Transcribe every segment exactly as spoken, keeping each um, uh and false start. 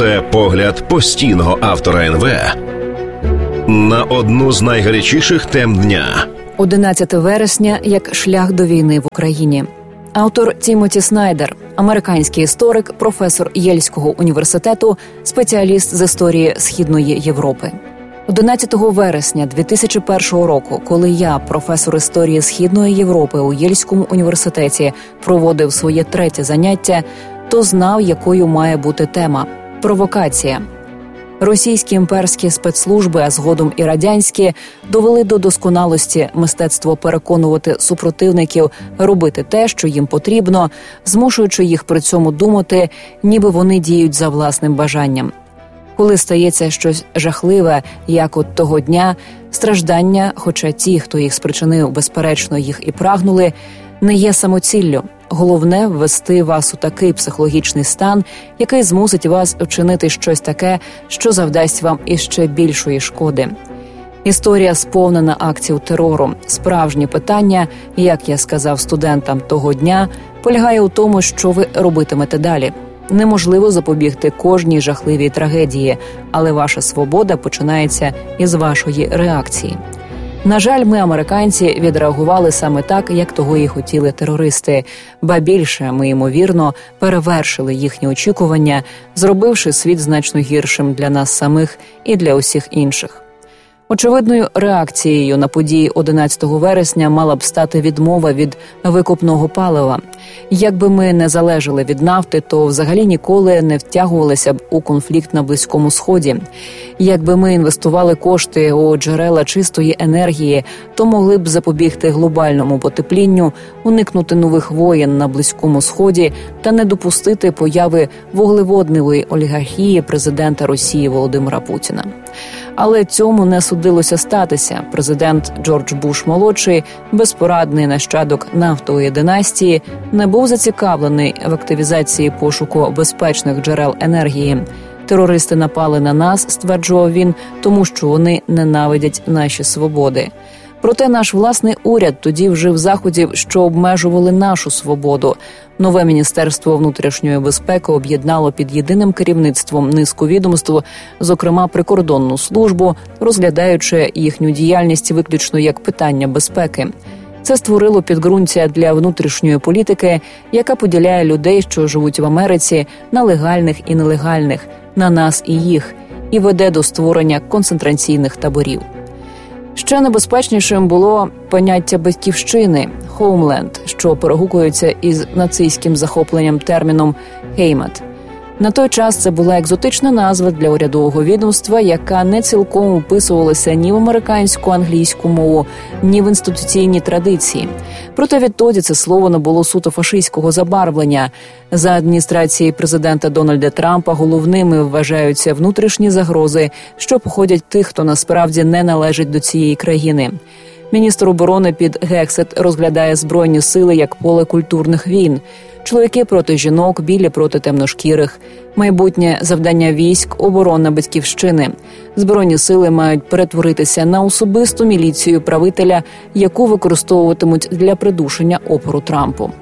Це погляд постійного автора ен ве на одну з найгарячіших тем дня. одинадцяте вересня як шлях до війни в Україні. Автор Тімоті Снайдер, американський історик, професор Єльського університету, спеціаліст з історії Східної Європи. одинадцятого вересня дві тисячі першого року, коли я, професор історії Східної Європи у Єльському університеті, проводив своє третє заняття, то знав, якою має бути тема – провокація. Російські імперські спецслужби, а згодом і радянські, довели до досконалості мистецтво переконувати супротивників робити те, що їм потрібно, змушуючи їх при цьому думати, ніби вони діють за власним бажанням. Коли стається щось жахливе, як от того дня, страждання, хоча ті, хто їх спричинив, безперечно, їх і прагнули, не є самоціллю. Головне – ввести вас у такий психологічний стан, який змусить вас вчинити щось таке, що завдасть вам іще більшої шкоди. Історія сповнена акцій терору. Справжнє питання, як я сказав студентам того дня, полягає у тому, що ви робитимете далі. Неможливо запобігти кожній жахливій трагедії, але ваша свобода починається із вашої реакції. На жаль, ми, американці, відреагували саме так, як того і хотіли терористи. Ба більше, ми, ймовірно, перевершили їхні очікування, зробивши світ значно гіршим для нас самих і для усіх інших. Очевидною реакцією на події одинадцятого вересня мала б стати відмова від викопного палива. Якби ми не залежали від нафти, то взагалі ніколи не втягувалися б у конфлікт на Близькому Сході. Якби ми інвестували кошти у джерела чистої енергії, то могли б запобігти глобальному потеплінню, уникнути нових воєн на Близькому Сході та не допустити появи вуглеводневої олігархії президента Росії Володимира Путіна. Але цьому не судилося статися. Президент Джордж Буш-молодший, безпорадний нащадок нафтової династії, не був зацікавлений в активізації пошуку безпечних джерел енергії. Терористи напали на нас, стверджував він, тому що вони ненавидять наші свободи. Проте наш власний уряд тоді вжив заходів, що обмежували нашу свободу. Нове Міністерство внутрішньої безпеки об'єднало під єдиним керівництвом низку відомств, зокрема прикордонну службу, розглядаючи їхню діяльність виключно як питання безпеки. Це створило підґрунтя для внутрішньої політики, яка поділяє людей, що живуть в Америці, на легальних і нелегальних, на нас і їх, і веде до створення концентраційних таборів. Ще небезпечнішим було поняття батьківщини – «хоумленд», що перегукується із нацистським захопленням терміном «хеймат». На той час це була екзотична назва для урядового відомства, яка не цілком вписувалася ні в американську англійську мову, ні в інституційні традиції. Проте відтоді це слово набуло суто фашистського забарвлення. За адміністрації президента Дональда Трампа головними вважаються внутрішні загрози, що походять тих, хто насправді не належить до цієї країни. Міністр оборони під Гексет розглядає Збройні сили як поле культурних війн. Чоловіки проти жінок, білі проти темношкірих. Майбутнє завдання військ – оборона батьківщини. Збройні сили мають перетворитися на особисту міліцію правителя, яку використовуватимуть для придушення опору Трампу.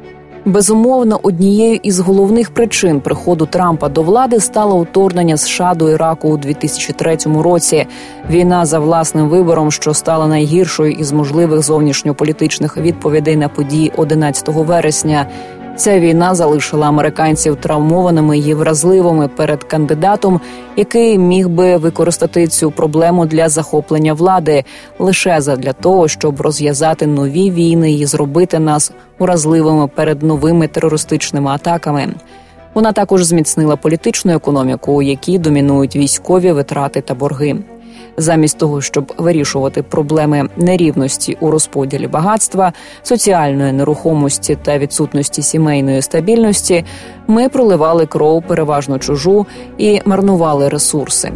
Безумовно, однією із головних причин приходу Трампа до влади стало вторгнення США до Іраку у дві тисячі третьому році. Війна за власним вибором, що стала найгіршою із можливих зовнішньополітичних відповідей на події одинадцятого вересня. Ця війна залишила американців травмованими і вразливими перед кандидатом, який міг би використати цю проблему для захоплення влади лише задля того, щоб розв'язати нові війни і зробити нас уразливими перед новими терористичними атаками. Вона також зміцнила політичну економіку, у якій домінують військові витрати та борги. Замість того, щоб вирішувати проблеми нерівності у розподілі багатства, соціальної нерухомості та відсутності сімейної стабільності, ми проливали кров переважно чужу і марнували ресурси.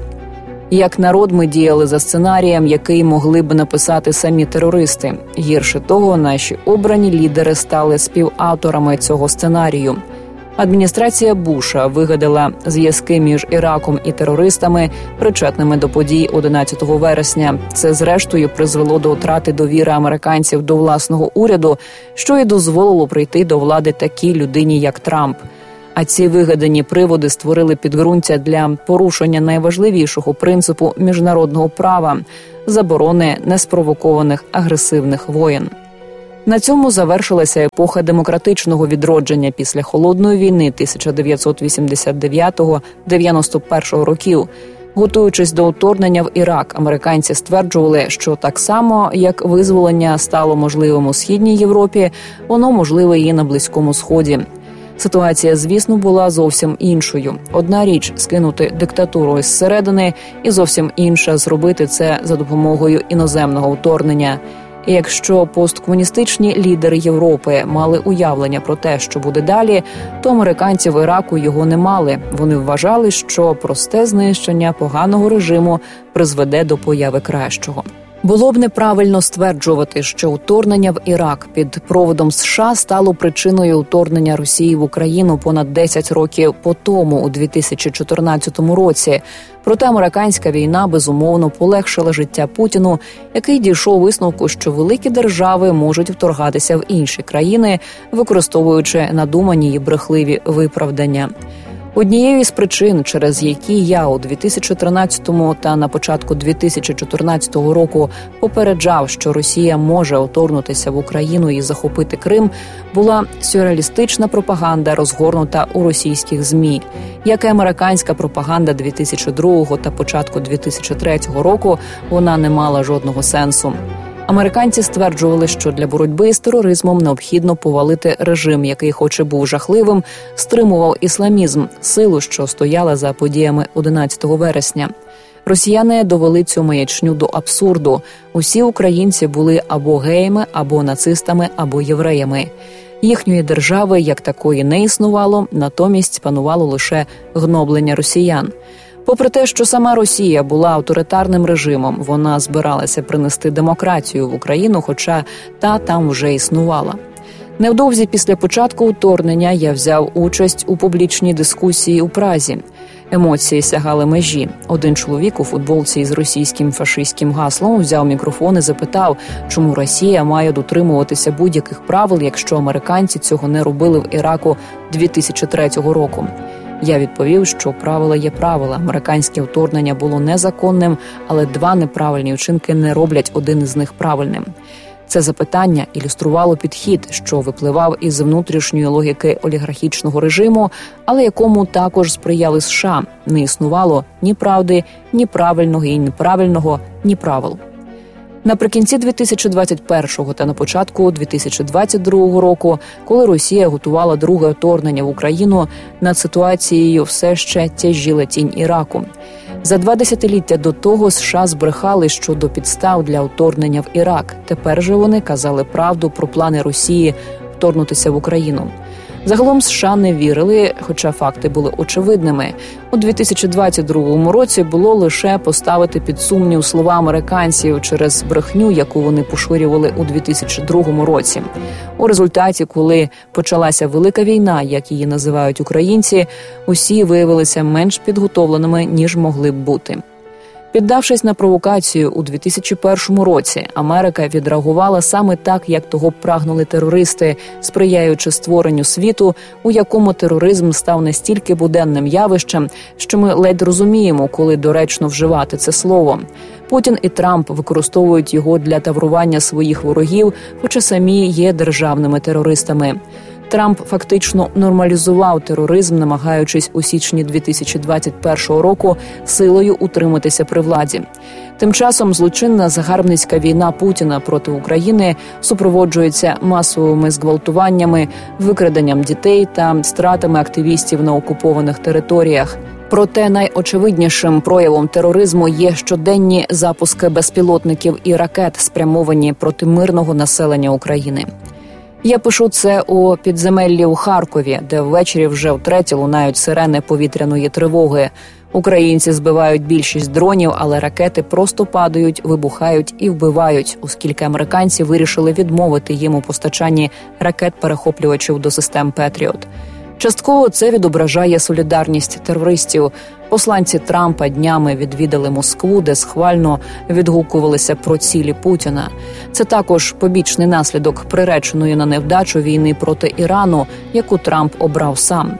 Як народ ми діяли за сценарієм, який могли б написати самі терористи. Гірше того, наші обрані лідери стали співавторами цього сценарію. Адміністрація Буша вигадала зв'язки між Іраком і терористами, причетними до подій одинадцятого вересня. Це, зрештою, призвело до втрати довіри американців до власного уряду, що й дозволило прийти до влади такій людині, як Трамп. А ці вигадані приводи створили підґрунтя для порушення найважливішого принципу міжнародного права – заборони неспровокованих агресивних воєн. На цьому завершилася епоха демократичного відродження після Холодної війни тисяча дев'ятсот вісімдесят дев'ятого - дев'яносто першого років. Готуючись до вторгнення в Ірак, американці стверджували, що так само, як визволення стало можливим у Східній Європі, воно можливе і на Близькому Сході. Ситуація, звісно, була зовсім іншою. Одна річ – скинути диктатуру із середини, і зовсім інша – зробити це за допомогою іноземного вторгнення. І якщо посткомуністичні лідери Європи мали уявлення про те, що буде далі, то американці в Іраку його не мали. Вони вважали, що просте знищення поганого режиму призведе до появи кращого. Було б неправильно стверджувати, що вторгнення в Ірак під проводом США стало причиною вторгнення Росії в Україну понад десять років по тому, у дві тисячі чотирнадцятому році. Проте американська війна, безумовно, полегшила життя Путіну, який дійшов висновку, що великі держави можуть вторгатися в інші країни, використовуючи надумані й брехливі виправдання. Однією з причин, через які я у дві тисячі тринадцятому та на початку дві тисячі чотирнадцятого року попереджав, що Росія може вторгнутися в Україну і захопити Крим, була сюрреалістична пропаганда, розгорнута у російських ЗМІ. Як і американська пропаганда дві тисячі другого та початку дві тисячі третього року, вона не мала жодного сенсу. Американці стверджували, що для боротьби з тероризмом необхідно повалити режим, який, хоч і був жахливим, стримував ісламізм, силу, що стояла за подіями одинадцятого вересня. Росіяни довели цю маячню до абсурду. Усі українці були або геями, або нацистами, або євреями. Їхньої держави як такої не існувало, натомість панувало лише гноблення росіян. Попри те, що сама Росія була авторитарним режимом, вона збиралася принести демократію в Україну, хоча та там вже існувала. Невдовзі після початку вторгнення я взяв участь у публічній дискусії у Празі. Емоції сягали межі. Один чоловік у футболці із російським фашистським гаслом взяв мікрофон і запитав, чому Росія має дотримуватися будь-яких правил, якщо американці цього не робили в Іраку дві тисячі третього року. Я відповів, що правила є правила. Американське вторгнення було незаконним, але два неправильні вчинки не роблять один із них правильним. Це запитання ілюструвало підхід, що випливав із внутрішньої логіки олігархічного режиму, але якому також сприяли США. Не існувало ні правди, ні правильного і неправильного, ні правил. Наприкінці дві тисячі двадцять першого та на початку дві тисячі двадцять другого року, коли Росія готувала друге вторгнення в Україну, над ситуацією все ще тяжіла тінь Іраку. За два десятиліття до того США збрехали щодо підстав для вторгнення в Ірак. Тепер же вони казали правду про плани Росії вторгнутися в Україну. Загалом США не вірили, хоча факти були очевидними. У дві тисячі двадцять другому році було лише поставити під сумнів слова американців через брехню, яку вони поширювали у дві тисячі другому році. У результаті, коли почалася Велика війна, як її називають українці, усі виявилися менш підготовленими, ніж могли б бути. Піддавшись на провокацію у дві тисячі першому році, Америка відреагувала саме так, як того прагнули терористи, сприяючи створенню світу, у якому тероризм став настільки буденним явищем, що ми ледь розуміємо, коли доречно вживати це слово. Путін і Трамп використовують його для таврування своїх ворогів, хоча самі є державними терористами. Трамп фактично нормалізував тероризм, намагаючись у січні дві тисячі двадцять першого року силою утриматися при владі. Тим часом злочинна загарбницька війна Путіна проти України супроводжується масовими зґвалтуваннями, викраденням дітей та стратами активістів на окупованих територіях. Проте найочевиднішим проявом тероризму є щоденні запуски безпілотників і ракет, спрямовані проти мирного населення України. Я пишу це у підземеллі у Харкові, де ввечері вже втретє лунають сирени повітряної тривоги. Українці збивають більшість дронів, але ракети просто падають, вибухають і вбивають, оскільки американці вирішили відмовити їм у постачанні ракет-перехоплювачів до систем «Петріот». Частково це відображає солідарність терористів. Посланці Трампа днями відвідали Москву, де схвально відгукувалися про цілі Путіна. Це також побічний наслідок приреченої на невдачу війни проти Ірану, яку Трамп обрав сам.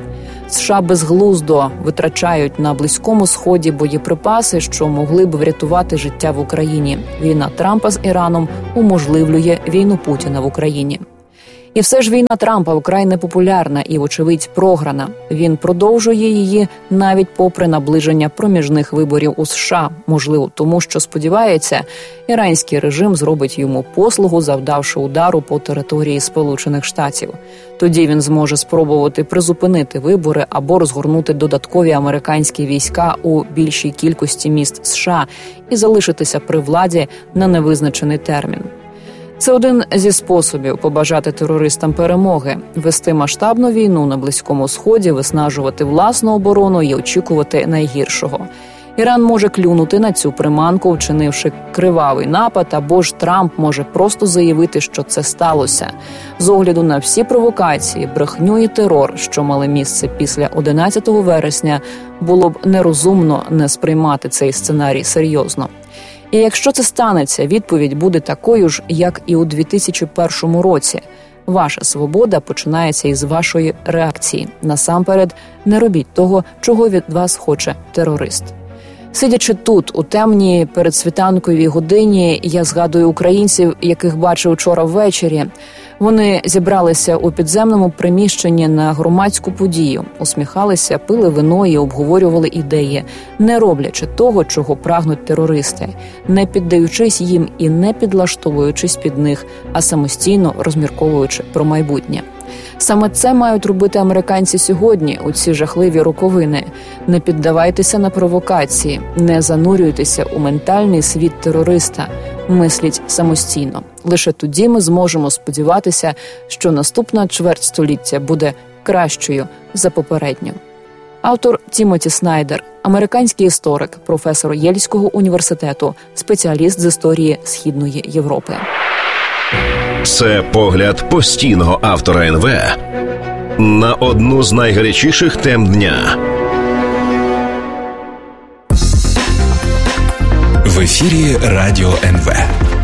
США безглуздо витрачають на Близькому Сході боєприпаси, що могли б врятувати життя в Україні. Війна Трампа з Іраном уможливлює війну Путіна в Україні. І все ж війна Трампа вкрай непопулярна і, вочевидь, програна. Він продовжує її навіть попри наближення проміжних виборів у США. Можливо, тому що, сподівається, іранський режим зробить йому послугу, завдавши удару по території Сполучених Штатів. Тоді він зможе спробувати призупинити вибори або розгорнути додаткові американські війська у більшій кількості міст США і залишитися при владі на невизначений термін. Це один зі способів побажати терористам перемоги – вести масштабну війну на Близькому Сході, виснажувати власну оборону і очікувати найгіршого. Іран може клюнути на цю приманку, вчинивши кривавий напад, або ж Трамп може просто заявити, що це сталося. З огляду на всі провокації, брехню і терор, що мали місце після одинадцятого вересня, було б нерозумно не сприймати цей сценарій серйозно. І якщо це станеться, відповідь буде такою ж, як і у дві тисячі першому році. Ваша свобода починається із вашої реакції. Насамперед, не робіть того, чого від вас хоче терорист. Сидячи тут, у темній передсвітанковій годині, я згадую українців, яких бачив вчора ввечері. Вони зібралися у підземному приміщенні на громадську подію, усміхалися, пили вино і обговорювали ідеї, не роблячи того, чого прагнуть терористи, не піддаючись їм і не підлаштовуючись під них, а самостійно розмірковуючи про майбутнє. Саме це мають робити американці сьогодні, у ці жахливі роковини. Не піддавайтеся на провокації, не занурюйтеся у ментальний світ терориста, мисліть самостійно. Лише тоді ми зможемо сподіватися, що наступна чверть століття буде кращою за попередню. Автор Тімоті Снайдер, американський історик, професор Єльського університету, спеціаліст з історії Східної Європи. Це погляд постійного автора ен ве на одну з найгарячіших тем дня. В ефірі Радіо ен ве.